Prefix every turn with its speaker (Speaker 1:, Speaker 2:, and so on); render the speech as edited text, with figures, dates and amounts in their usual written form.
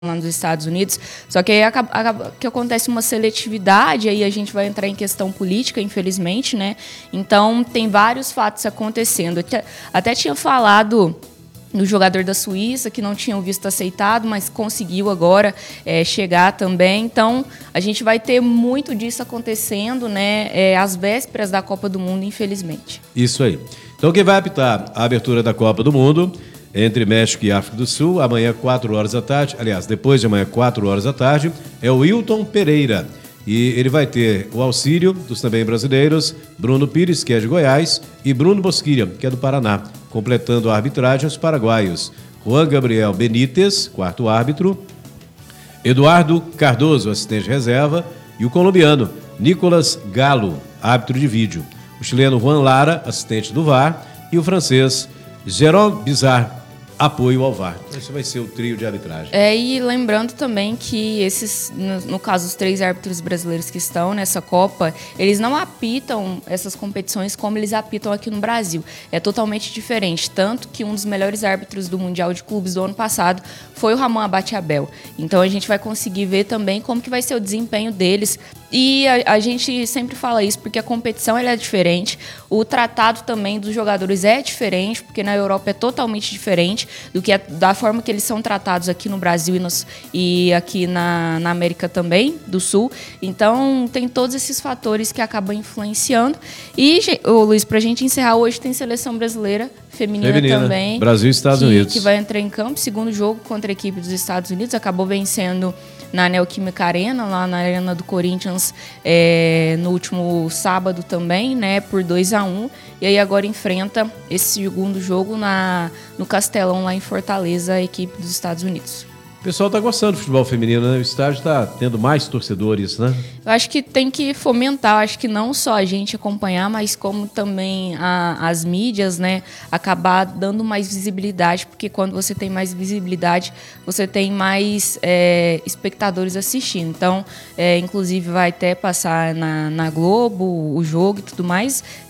Speaker 1: lá nos Estados Unidos, só que aí acaba que acontece uma seletividade, aí a gente vai entrar em questão política, infelizmente, né? Então, tem vários fatos acontecendo. Até tinha falado no jogador da Suíça, que não tinham visto aceitado, mas conseguiu agora chegar também. Então, a gente vai ter muito disso acontecendo, né? Às vésperas da Copa do Mundo, infelizmente.
Speaker 2: Isso aí. Então, quem vai apitar a abertura da Copa do Mundo entre México e África do Sul, amanhã, 4 horas da tarde, aliás, depois de amanhã, 4 horas da tarde, é o Wilton Pereira. E ele vai ter o auxílio dos também brasileiros, Bruno Pires, que é de Goiás, e Bruno Bosquilha, que é do Paraná, completando a arbitragem os paraguaios. Juan Gabriel Benítez, quarto árbitro, Eduardo Cardoso, assistente de reserva, e o colombiano Nicolas Galo, árbitro de vídeo. O chileno Juan Lara, assistente do VAR, e o francês Jérôme Bizarre, apoio ao VAR. Esse vai ser o trio de arbitragem.
Speaker 1: E lembrando também que esses, no caso, os 3 árbitros brasileiros que estão nessa Copa, eles não apitam essas competições como eles apitam aqui no Brasil. É totalmente diferente. Tanto que um dos melhores árbitros do Mundial de Clubes do ano passado foi o Ramon Abate-Abel. Então a gente vai conseguir ver também como que vai ser o desempenho deles. E a gente sempre fala isso porque a competição ela é diferente, o tratado também dos jogadores é diferente, porque na Europa é totalmente diferente do que da forma que eles são tratados aqui no Brasil e aqui na América também, do Sul. Então, tem todos esses fatores que acabam influenciando. E, Luiz, para a gente encerrar, hoje tem seleção brasileira feminina também.
Speaker 2: Brasil e Estados Unidos.
Speaker 1: Que vai entrar em campo, segundo jogo contra a equipe dos Estados Unidos, acabou vencendo na Neoquímica Arena, lá na Arena do Corinthians, no último sábado também, né, por 2-1. E aí agora enfrenta esse segundo jogo no Castelão, lá em Fortaleza, a equipe dos Estados Unidos.
Speaker 2: O pessoal está gostando do futebol feminino, né? O estádio está tendo mais torcedores, né?
Speaker 1: Eu acho que tem que fomentar, acho que não só a gente acompanhar, mas como também as mídias, né? Acabar dando mais visibilidade, porque quando você tem mais visibilidade, você tem mais espectadores assistindo. Então, inclusive, vai até passar na Globo o jogo e tudo mais.